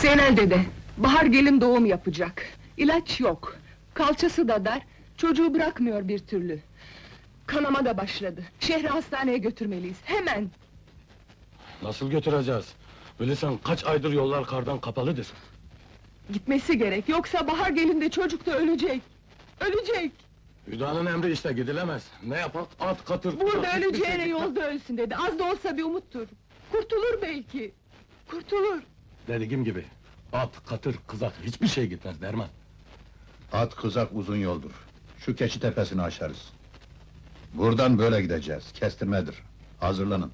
Zeynel dede, Bahar gelin doğum yapacak. İlaç yok. Kalçası da dar, çocuğu bırakmıyor bir türlü. Kanama da başladı. Şehri hastaneye götürmeliyiz, hemen! Nasıl götüreceğiz? Bilirsen kaç aydır yollar kardan kapalıdır. Gitmesi gerek, yoksa Bahar gelin de çocuk da ölecek! Ölecek! Hüdanın emri işte, gidilemez. Ne yapak? At, katır... Burada hiçbir şey öleceğine gitmez. yolda ölsün dedi, az da olsa bir umuttur! Kurtulur belki! Kurtulur! Dediğim gibi, at, katır, kızak, hiçbir şey gitmez Derman. At kızak uzun yoldur. Şu keçi tepesini aşarız. Buradan böyle gideceğiz, kestirmedir. Hazırlanın.